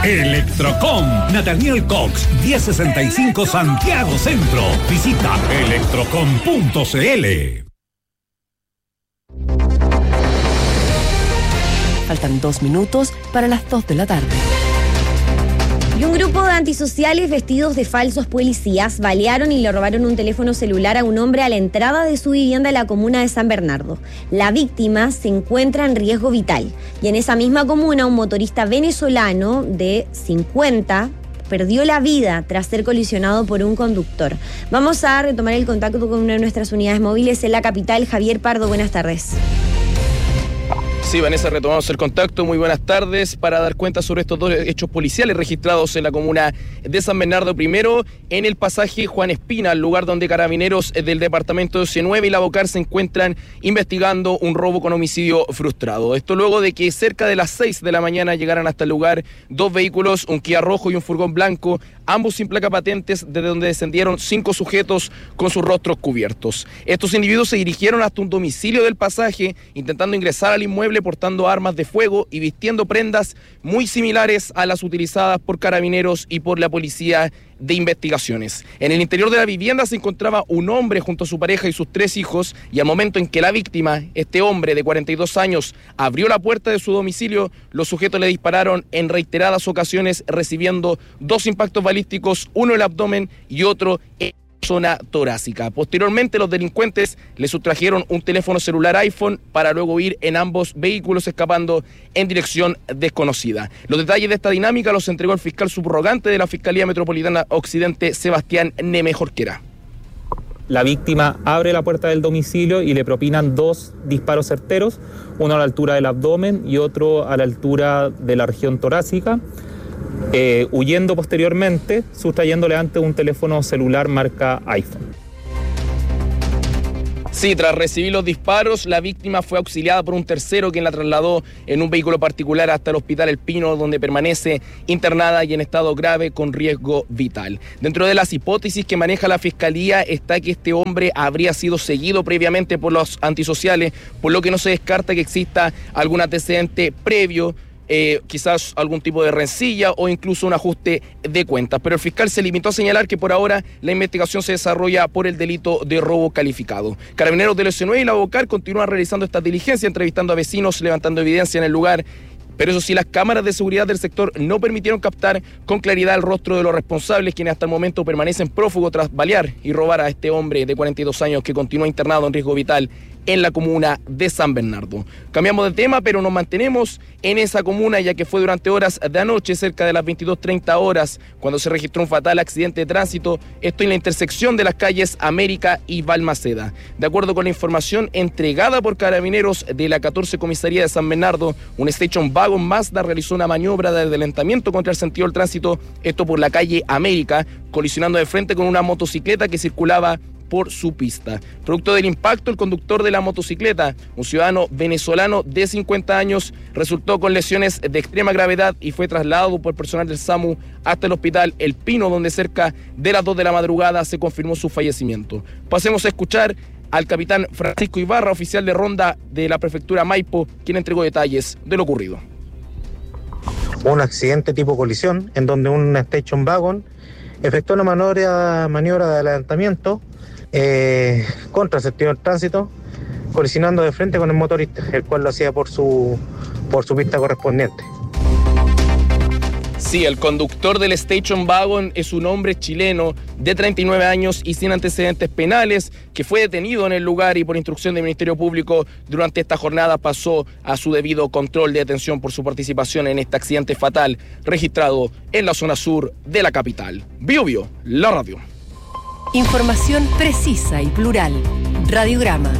Electrocom, Nathaniel Cox, 1065 Santiago Centro. Visita electrocom.cl. Faltan 2 minutos para las 2 de la tarde. Y un grupo de antisociales vestidos de falsos policías balearon y le robaron un teléfono celular a un hombre a la entrada de su vivienda en la comuna de San Bernardo. La víctima se encuentra en riesgo vital. Y en esa misma comuna, un motorista venezolano de 50 perdió la vida tras ser colisionado por un conductor. Vamos a retomar el contacto con una de nuestras unidades móviles en la capital. Javier Pardo, buenas tardes. Sí, Vanessa, retomamos el contacto. Muy buenas tardes para dar cuenta sobre estos 2 hechos policiales registrados en la comuna de San Bernardo. Primero, en el pasaje Juan Espina, el lugar donde carabineros del departamento de C9 y la Bocar se encuentran investigando un robo con homicidio frustrado. Esto luego de que cerca de las 6 de la mañana llegaran hasta el lugar 2 vehículos, un Kia rojo y un furgón blanco, ambos sin placa patentes, desde donde descendieron 5 sujetos con sus rostros cubiertos. Estos individuos se dirigieron hasta un domicilio del pasaje, intentando ingresar al inmueble portando armas de fuego y vistiendo prendas muy similares a las utilizadas por carabineros y por la policía de investigaciones. En el interior de la vivienda se encontraba un hombre junto a su pareja y sus 3 hijos, y al momento en que la víctima, este hombre de 42 años, abrió la puerta de su domicilio, los sujetos le dispararon en reiteradas ocasiones, recibiendo 2 impactos balísticos, uno en el abdomen y otro en zona torácica. Posteriormente, los delincuentes le sustrajeron un teléfono celular iPhone para luego huir en ambos vehículos, escapando en dirección desconocida. Los detalles de esta dinámica los entregó el fiscal subrogante de la Fiscalía Metropolitana Occidente, Sebastián Neme Jorquera. La víctima abre la puerta del domicilio y le propinan 2 disparos certeros, uno a la altura del abdomen y otro a la altura de la región torácica, huyendo posteriormente, sustrayéndole antes un teléfono celular marca iPhone. Sí, tras recibir los disparos, la víctima fue auxiliada por un tercero quien la trasladó en un vehículo particular hasta el Hospital El Pino, donde permanece internada y en estado grave con riesgo vital. Dentro de las hipótesis que maneja la Fiscalía está que este hombre habría sido seguido previamente por los antisociales, por lo que no se descarta que exista algún antecedente previo, quizás algún tipo de rencilla o incluso un ajuste de cuentas. Pero el fiscal se limitó a señalar que por ahora la investigación se desarrolla por el delito de robo calificado. Carabineros del C9 y la Bocar continúan realizando esta diligencia, entrevistando a vecinos, levantando evidencia en el lugar. Pero eso sí, las cámaras de seguridad del sector no permitieron captar con claridad el rostro de los responsables, quienes hasta el momento permanecen prófugos tras balear y robar a este hombre de 42 años que continúa internado en riesgo vital en la comuna de San Bernardo. Cambiamos de tema, pero nos mantenemos en esa comuna, ya que fue durante horas de anoche, cerca de las 22:30 horas, cuando se registró un fatal accidente de tránsito, esto en la intersección de las calles América y Balmaceda. De acuerdo con la información entregada por carabineros de la 14 Comisaría de San Bernardo, un Station Wagon Mazda realizó una maniobra de adelantamiento contra el sentido del tránsito, esto por la calle América, colisionando de frente con una motocicleta que circulaba por su pista. Producto del impacto, el conductor de la motocicleta, un ciudadano venezolano de 50 años, resultó con lesiones de extrema gravedad y fue trasladado por personal del SAMU hasta el Hospital El Pino, donde cerca de las 2 de la madrugada se confirmó su fallecimiento. Pasemos a escuchar al capitán Francisco Ibarra, oficial de ronda de la prefectura Maipo, quien entregó detalles de lo ocurrido. Un accidente tipo colisión, en donde un Station Wagon efectuó una maniobra de adelantamiento contra el sentido del tránsito, colisionando de frente con el motorista, el cual lo hacía por su pista correspondiente. Sí, el conductor del Station Wagon es un hombre chileno de 39 años y sin antecedentes penales, que fue detenido en el lugar y por instrucción del Ministerio Público durante esta jornada pasó a su debido control de detención por su participación en este accidente fatal registrado en la zona sur de la capital. Biobío, la radio. Información precisa y plural. Radiograma.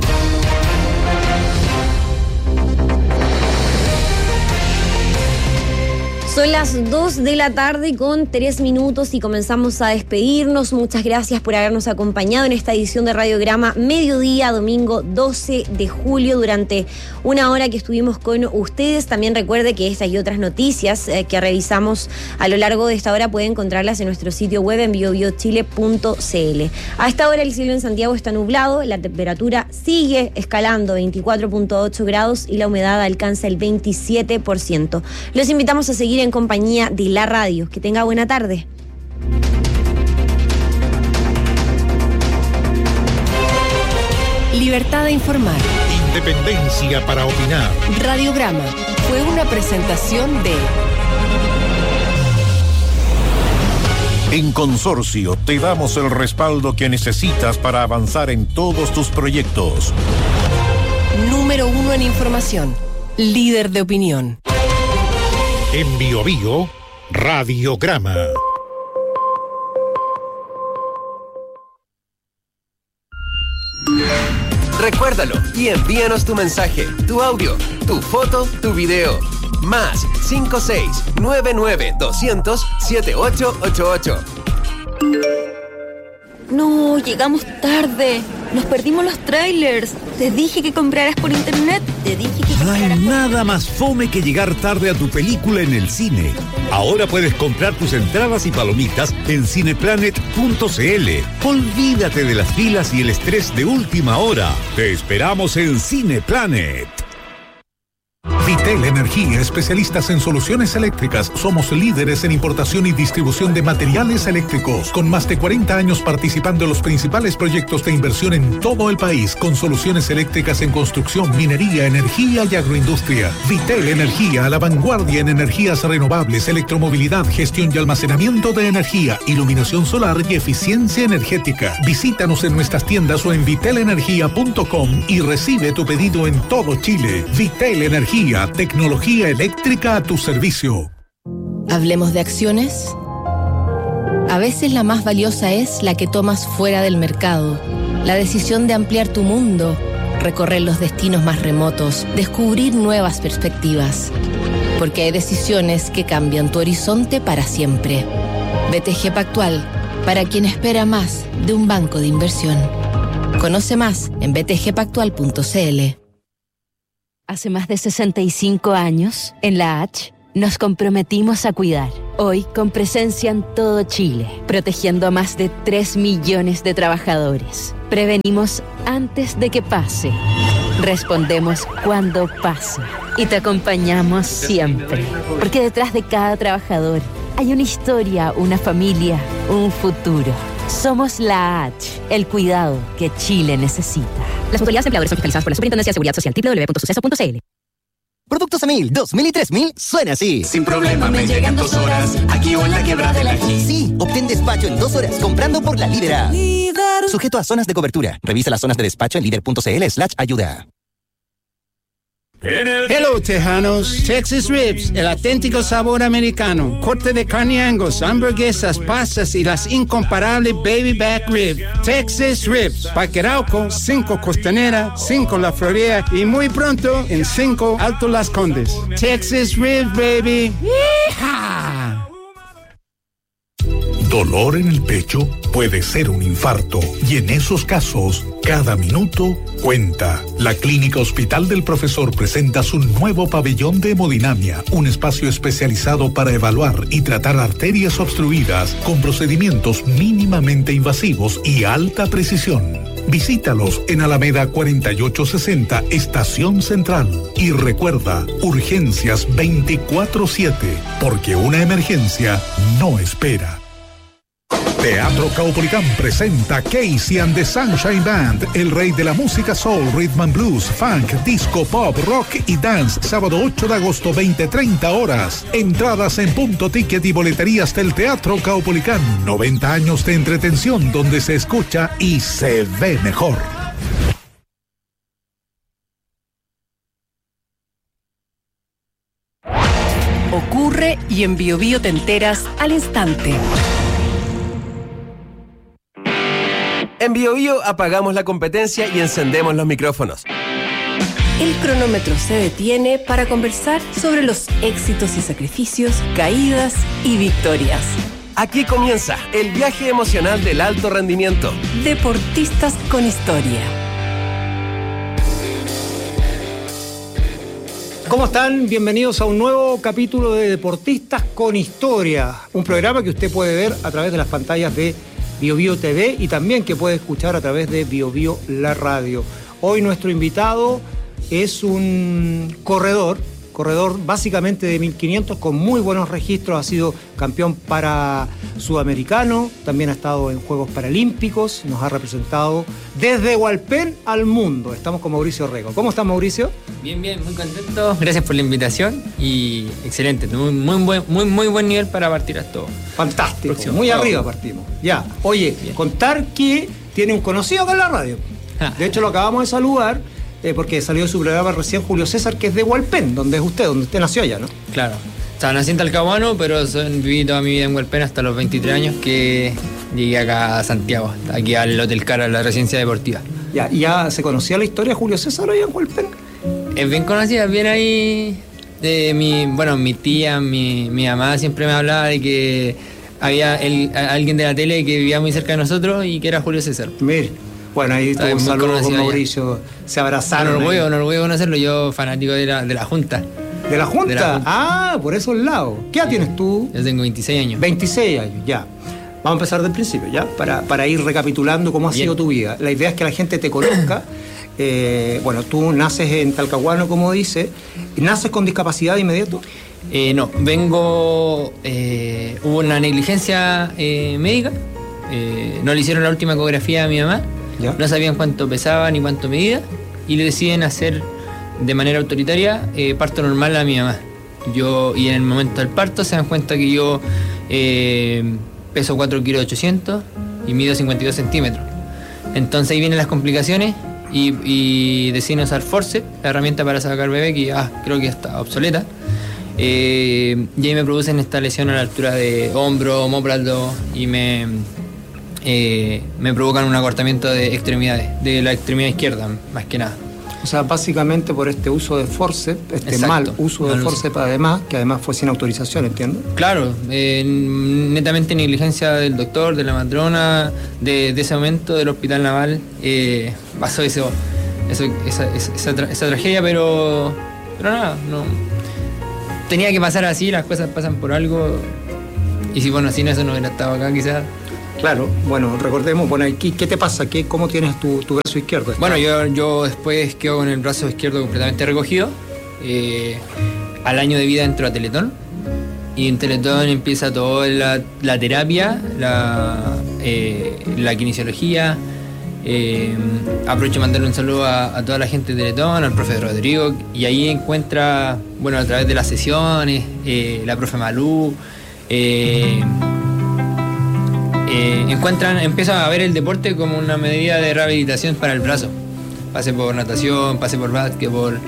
Son las 2 de la tarde con 3 minutos y comenzamos a despedirnos. Muchas gracias por habernos acompañado en esta edición de Radiograma Mediodía, domingo 12 de julio, durante una hora que estuvimos con ustedes. También recuerde que estas y otras noticias que revisamos a lo largo de esta hora pueden encontrarlas en nuestro sitio web en biobiochile.cl. A esta hora el cielo en Santiago está nublado, la temperatura sigue escalando, 24.8 grados y la humedad alcanza el 27%. Los invitamos a seguir en en compañía de la radio. Que tenga buena tarde. Libertad de informar. Independencia para opinar. Radiograma fue una presentación de... En Consorcio te damos el respaldo que necesitas para avanzar en todos tus proyectos. Número 1 en información. Líder de opinión. En BioBio, Radiograma. Recuérdalo y envíanos tu mensaje, tu audio, tu foto, tu video. Más 5699-200-7888. No, llegamos tarde. Nos perdimos los trailers. Te dije que compraras por internet. No hay nada más fome que llegar tarde a tu película en el cine. Ahora puedes comprar tus entradas y palomitas en cineplanet.cl. Olvídate de las filas y el estrés de última hora. Te esperamos en Cineplanet. Vitel Energía, especialistas en soluciones eléctricas. Somos líderes en importación y distribución de materiales eléctricos, con más de 40 años participando en los principales proyectos de inversión en todo el país, con soluciones eléctricas en construcción, minería, energía y agroindustria. Vitel Energía, a la vanguardia en energías renovables, electromovilidad, gestión y almacenamiento de energía, iluminación solar y eficiencia energética. Visítanos en nuestras tiendas o en vitelenergia.com y recibe tu pedido en todo Chile. Vitel Energía, tecnología eléctrica a tu servicio. Hablemos de acciones. A veces la más valiosa es la que tomas fuera del mercado. La decisión de ampliar tu mundo, recorrer los destinos más remotos, descubrir nuevas perspectivas. Porque hay decisiones que cambian tu horizonte para siempre. BTG Pactual, para quien espera más de un banco de inversión. Conoce más en btgpactual.cl. Hace más de 65 años, en la H, nos comprometimos a cuidar. Hoy, con presencia en todo Chile, protegiendo a más de 3 millones de trabajadores. Prevenimos antes de que pase. Respondemos cuando pasa. Y te acompañamos siempre. Porque detrás de cada trabajador hay una historia, una familia, un futuro. Somos la H, el cuidado que Chile necesita. Las mutualidades empleadores son fiscalizadas por la Superintendencia de Seguridad Social, www.suceso.cl. Productos EMIL 2000 y 3000 suena así. Sin problema me llegan 2 horas, aquí o en la Quebrada del Ají. Sí, obtén despacho en 2 horas comprando por la Líder. Sujeto a zonas de cobertura. Revisa las zonas de despacho en líder.cl/ayuda. Hello, tejanos. Texas Ribs, el auténtico sabor americano. Corte de carne Angus, hamburguesas, pastas y las incomparables baby back rib. Texas Ribs, Parque Arauco, 5 Costanera, 5 La Florida y muy pronto en 5 Alto Las Condes. Texas Ribs, baby. ¡Yeehaw! Dolor en el pecho puede ser un infarto y en esos casos, cada minuto cuenta. La Clínica Hospital del Profesor presenta su nuevo pabellón de hemodinamia, un espacio especializado para evaluar y tratar arterias obstruidas con procedimientos mínimamente invasivos y alta precisión. Visítalos en Alameda 4860, Estación Central. Y recuerda, urgencias 24/7, porque una emergencia no espera. Teatro Caupolicán presenta Casey and the Sunshine Band, el rey de la música soul, rhythm and blues, funk, disco, pop, rock y dance, sábado 8 de agosto, 20:30 horas. Entradas en Punto Ticket y boleterías del Teatro Caupolicán. 90 años de entretención donde se escucha y se ve mejor. Ocurre y en BioBio te enteras al instante. En BioBio apagamos la competencia y encendemos los micrófonos. El cronómetro se detiene para conversar sobre los éxitos y sacrificios, caídas y victorias. Aquí comienza el viaje emocional del alto rendimiento. Deportistas con historia. ¿Cómo están? Bienvenidos a un nuevo capítulo de Deportistas con Historia, un programa que usted puede ver a través de las pantallas de BioBio TV y también que puede escuchar a través de BioBio La Radio. Hoy nuestro invitado es un corredor corredor básicamente de 1500 con muy buenos registros, ha sido campeón para sudamericano, también ha estado en Juegos Paralímpicos, nos ha representado desde Hualpén al mundo. Estamos con Mauricio Rego. ¿Cómo estás, Mauricio? Bien, muy contento. Gracias por la invitación y excelente. Muy buen nivel para partir a todo. Fantástico. Muy arriba partimos. Ya. Oye, bien. Contar que tiene un conocido acá en la radio. De hecho, lo acabamos de saludar porque salió de su programa recién Julio César, que es de Hualpén, donde usted nació allá, ¿no? Claro. O sea, nací en Talcahuano, pero viví toda mi vida en Hualpén hasta los 23 años que llegué acá a Santiago, aquí al Hotel Cara, a la residencia deportiva. ¿Ya se conocía la historia de Julio César allá en Hualpén? Es bien conocida, bien ahí. Mi tía, mi mamá siempre me hablaba de que había alguien de la tele que vivía muy cerca de nosotros y que era Julio César. Mire, bueno, ahí tuvo un saludo con Mauricio, ya. Se abrazaron. Un orgullo conocerlo, yo fanático de la Junta. ¿De la Junta? Ah, por esos lados. ¿Qué edad tienes tú? Yo tengo 26 años. 26 años, ya. Vamos a empezar del principio, ¿ya? Para ir recapitulando cómo ha sido tu vida. La idea es que la gente te conozca. Tú naces en Talcahuano, como dice. ¿Naces con discapacidad de inmediato? No, hubo una negligencia médica. No le hicieron la última ecografía a mi mamá. ¿Ya? No sabían cuánto pesaba ni cuánto medía. Y le deciden hacer de manera autoritaria parto normal a mi mamá. Y en el momento del parto se dan cuenta que yo peso 4 kilos 800 y mido 52 centímetros. Entonces ahí vienen las complicaciones y deciden usar forceps, la herramienta para sacar bebé, que creo que está obsoleta. Y ahí me producen esta lesión a la altura de hombro, omóplato, y me provocan un acortamiento de extremidades, de la extremidad izquierda, más que nada. O sea, básicamente por este uso de forceps, mal uso de forceps además, que además fue sin autorización, ¿entiendo? Claro, netamente negligencia del doctor, de la matrona, de ese momento del Hospital Naval, pasó esa tragedia, pero nada, no. Tenía que pasar así, las cosas pasan por algo, y si sin eso no hubiera estado acá quizás. Claro, bueno, recordemos, ¿qué te pasa? ¿Cómo tienes tu brazo izquierdo? Bueno, yo después quedo con el brazo izquierdo completamente recogido. Al año de vida entro a Teletón. Y en Teletón empieza toda la terapia, la kinesiología. Aprovecho de mandarle un saludo a toda la gente de Teletón, al profe Rodrigo. Y ahí encuentra, a través de las sesiones, la profe Malú. Empiezan a ver el deporte como una medida de rehabilitación para el brazo. Pasé por natación, pasé por básquetbol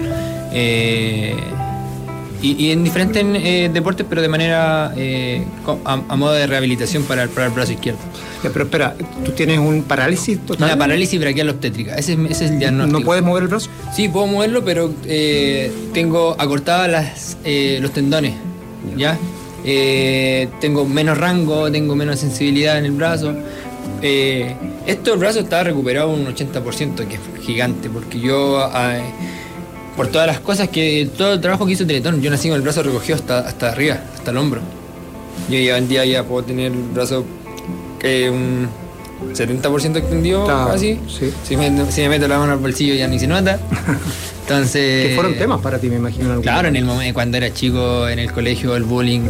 y en diferentes deportes, pero de manera a modo de rehabilitación para el brazo izquierdo. Pero espera, ¿tú tienes un parálisis total? Una parálisis braquial obstétrica, ese es el diagnóstico. ¿No puedes mover el brazo? Sí, puedo moverlo, pero tengo acortadas los tendones, ¿ya? Tengo menos rango, tengo menos sensibilidad en el brazo. El brazo está recuperado un 80%, que es gigante, porque yo, por todas las cosas todo el trabajo que hizo Teletón, yo nací con el brazo recogido hasta arriba, hasta el hombro. Yo ya en día ya puedo tener el brazo un 70% extendido, casi. Sí. Si me meto la mano al bolsillo ya ni se nota. Entonces, que fueron temas para ti, me imagino. Claro, en el momento cuando era chico, en el colegio, el bullying,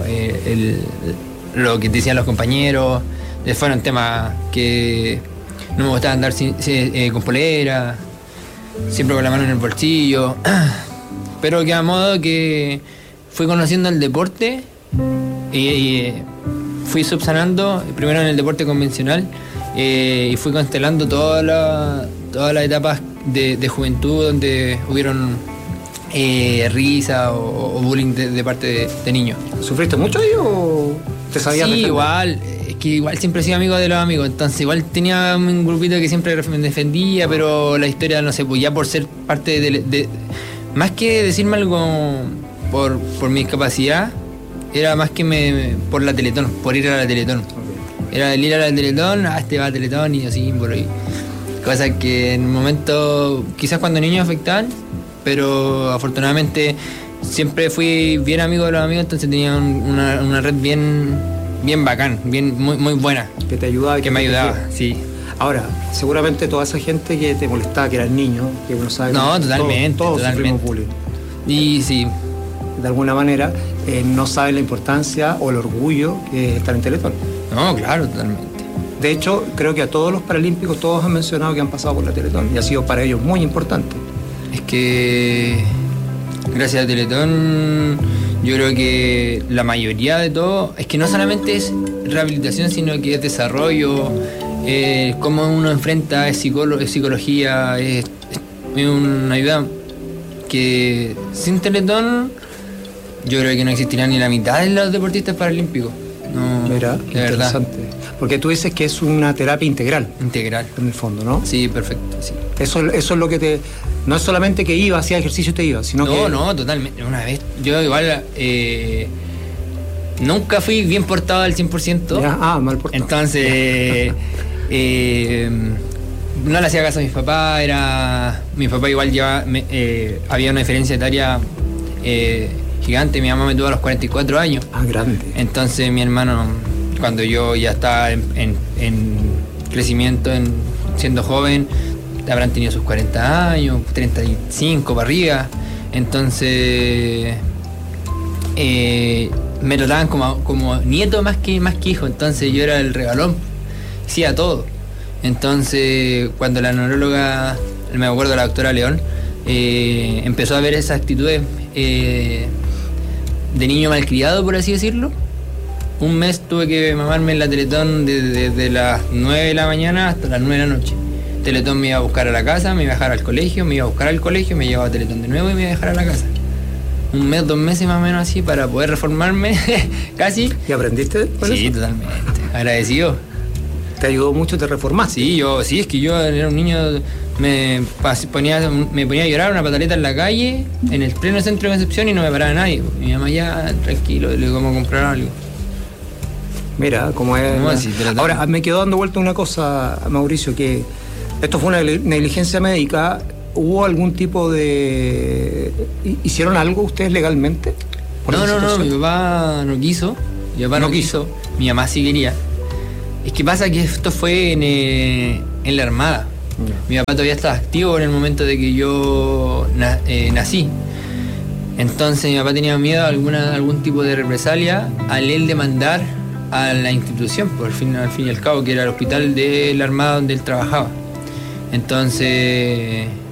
lo que te decían los compañeros, fueron temas que no me gustaba andar con polera, siempre con la mano en el bolsillo, pero que a modo que fui conociendo el deporte y fui subsanando, primero en el deporte convencional, y fui constelando todas las etapas de juventud donde hubieron risa o bullying de parte de niños. ¿Sufriste mucho ahí o te sabías defender? Igual, es que igual siempre he sido amigo de los amigos, entonces igual tenía un grupito que siempre me defendía, pero la historia, no sé, pues ya por ser parte de más que decirme algo por mi discapacidad, era más que por la Teletón, por ir a la Teletón. Era el ir a la Teletón, este va a Teletón y yo símbolo y cosas que en un momento, quizás cuando niños afectaban, pero afortunadamente siempre fui bien amigo de los amigos, entonces tenía una red bien bacán, muy buena. Que te ayudaba. Que me ayudaba, sí. Ahora, seguramente toda esa gente que te molestaba, que eran niños, que uno sabe. No, totalmente. Todos sufrimos bullying. Y sí, de alguna manera, no saben la importancia o el orgullo que es estar en Teletón. No, claro, totalmente. De hecho, creo que a todos los paralímpicos, todos han mencionado que han pasado por la Teletón y ha sido para ellos muy importante. Es que gracias a Teletón yo creo que la mayoría de todo, es que no solamente es rehabilitación, sino que es desarrollo, cómo uno enfrenta, es psicología, es una ayuda que sin Teletón yo creo que no existiría ni la mitad de los deportistas paralímpicos. No, mira, interesante. Verdad. Porque tú dices que es una terapia integral. Integral. En el fondo, ¿no? Sí, perfecto, sí. Eso es lo que te... No es solamente que iba, hacía ejercicio y te iba, sino que... No, totalmente. Una vez, yo igual... nunca fui bien portado al 100%. Ya, mal portado. Entonces... no le hacía caso a mis papás, mi papá igual había una diferencia etaria gigante. Mi mamá me tuvo a los 44 años. Grande. Entonces mi hermano, cuando yo ya estaba en crecimiento, siendo joven, habrán tenido sus 40 años, 35 para arriba. Entonces me trataban como nieto más que hijo. Entonces yo era el regalón, hacía todo. Entonces cuando la neuróloga, me acuerdo, la doctora León, empezó a ver esas actitudes de niño malcriado, por así decirlo. Un mes tuve que mamarme en la Teletón desde las 9 de la mañana hasta las 9 de la noche. Teletón me iba a buscar a la casa, me iba a dejar al colegio, me iba a buscar al colegio, me llevaba a Teletón de nuevo y me iba a dejar a la casa. Un mes, 2 meses más o menos así para poder reformarme, casi. ¿Y aprendiste con eso? Sí, totalmente. Agradecido. ¿Te ayudó mucho? ¿Te reformaste? Sí, es que yo era un niño, me ponía a llorar una pataleta en la calle, en el pleno centro de Concepción, y no me paraba nadie. Mi mamá ya, tranquilo, le digo, ¿cómo comprar algo? Mira, cómo es. No, sí, ahora, me quedó dando vuelta una cosa, Mauricio, que esto fue una negligencia médica. ¿Hubo algún tipo de... ¿Hicieron algo ustedes legalmente? No, mi papá no quiso. Mi papá no quiso. Mi mamá sí quería. Es que pasa que esto fue en la Armada. Mi papá todavía estaba activo en el momento de que yo nací. Entonces mi papá tenía miedo a algún tipo de represalia al él demandar a la institución, al fin y al cabo, que era el hospital de la Armada donde él trabajaba. Entonces